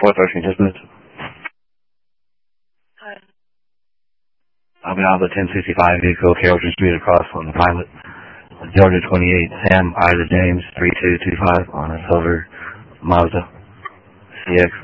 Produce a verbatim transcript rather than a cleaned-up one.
four thirteen, just moved. Hi. I'll be out of the ten sixty-five vehicle, Carrollton Street across from the pilot. Georgia twenty-eight, Sam, Ida James, three two two five on a silver Mazda C X.